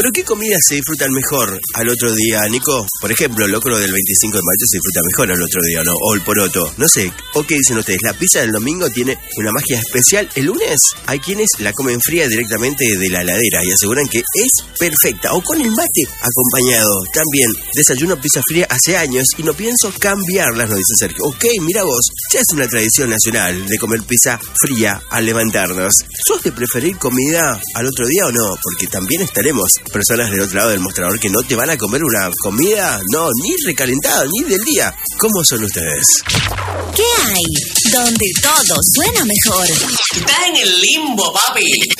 ¿Pero qué comidas se disfrutan mejor al otro día, Nico? Por ejemplo, el locro del 25 de mayo se disfruta mejor al otro día, ¿no? O el poroto. No sé, ¿o qué dicen ustedes? ¿La pizza del domingo tiene una magia especial? El lunes hay quienes la comen fría directamente de la heladera y aseguran que es perfecta. O con el mate acompañado. También desayuno pizza fría hace años y no pienso cambiarlas, nos dice Sergio. Ok, mira vos, ya es una tradición nacional de comer pizza fría al levantarnos. ¿Sos de preferir comida al otro día o no? Porque también estaremos personas del otro lado del mostrador que no te van a comer una comida, no, ni recalentada, ni del día. ¿Cómo son ustedes? ¿Qué hay? Donde todo suena mejor. Estás en el limbo, papi.